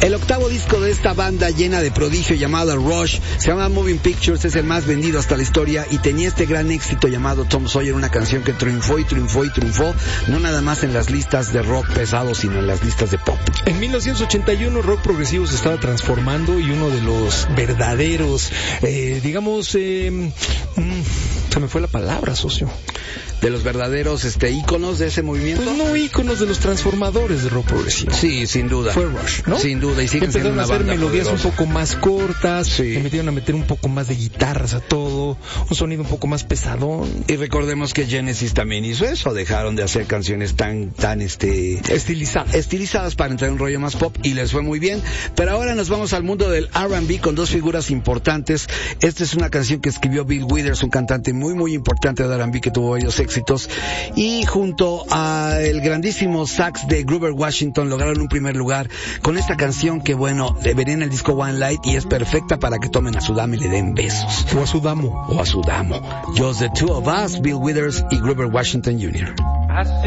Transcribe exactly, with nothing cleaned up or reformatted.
El octavo disco de esta banda llena de prodigio llamado Rush se llama Moving Pictures, es el más vendido hasta la historia y tenía este gran éxito llamado Tom Sawyer, una canción que triunfó y triunfó y triunfó, no nada más en las listas de rock pesado, sino en las listas de pop. En mil novecientos ochenta y uno, rock progresivo se estaba transformando y uno de los verdaderos, eh, digamos, eh, mmm, se me fue la palabra, socio. De los verdaderos este íconos de ese movimiento. Pues no íconos, de los transformadores de rock progresivo. Sí, sin duda. Fue Rush, ¿no? Sin duda, y siguen siendo empezaron una a hacer banda melodías poderosa. un poco más cortas, Sí. le metieron a meter un poco más de guitarras a todo, un sonido un poco más pesadón. Y recordemos que Genesis también hizo eso, dejaron de hacer canciones tan, tan, este... Estilizadas. estilizadas para entrar en un rollo más pop y les fue muy bien. Pero ahora nos vamos al mundo del R and B con dos figuras importantes. Esta es una canción que escribió Bill Withers, un cantante muy, muy importante de R and B que tuvo varios éxitos. Y junto a el grandísimo sax de Grover Washington lograron un primer lugar con esta canción que, bueno, venía en el disco One Light y es perfecta para que tomen a su dama y le den besos. O a su damo. O a su damo. Just the two of us, Bill Withers y Grover Washington junior